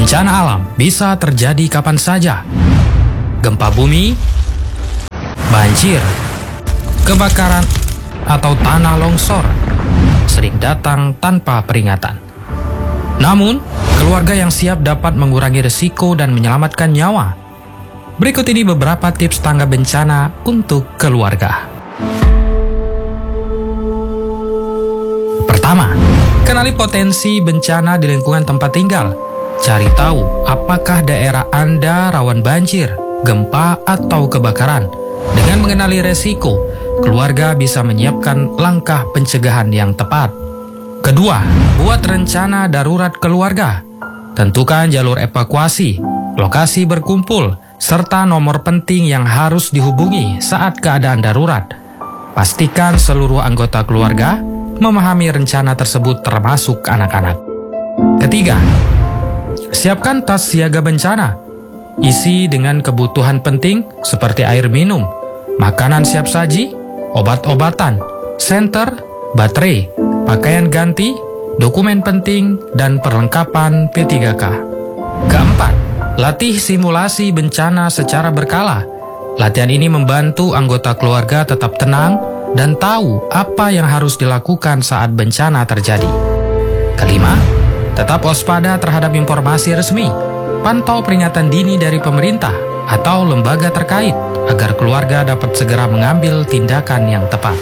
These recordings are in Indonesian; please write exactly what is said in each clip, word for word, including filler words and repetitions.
Bencana alam bisa terjadi kapan saja. Gempa bumi, banjir, kebakaran, atau tanah longsor sering datang tanpa peringatan. Namun, keluarga yang siap dapat mengurangi risiko dan menyelamatkan nyawa. Berikut ini beberapa tips tangga bencana untuk keluarga. Pertama, kenali potensi bencana di lingkungan tempat tinggal. Cari tahu apakah daerah Anda rawan banjir, gempa, atau kebakaran. Dengan mengenali resiko, keluarga bisa menyiapkan langkah pencegahan yang tepat. Kedua, buat rencana darurat keluarga. Tentukan jalur evakuasi, lokasi berkumpul, serta nomor penting yang harus dihubungi saat keadaan darurat. Pastikan seluruh anggota keluarga memahami rencana tersebut termasuk anak-anak. Ketiga, siapkan tas siaga bencana. Isi dengan kebutuhan penting seperti air minum, makanan siap saji, obat-obatan, senter, baterai, pakaian ganti, dokumen penting, dan perlengkapan P tiga K. Keempat, latih simulasi bencana secara berkala. Latihan ini membantu anggota keluarga tetap tenang dan tahu apa yang harus dilakukan saat bencana terjadi. Kelima, tetap waspada terhadap informasi resmi. Pantau peringatan dini dari pemerintah atau lembaga terkait agar keluarga dapat segera mengambil tindakan yang tepat.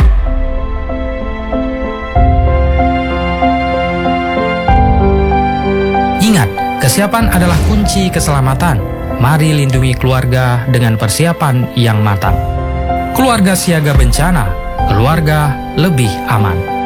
Ingat, kesiapan adalah kunci keselamatan. Mari lindungi keluarga dengan persiapan yang matang. Keluarga siaga bencana, keluarga lebih aman.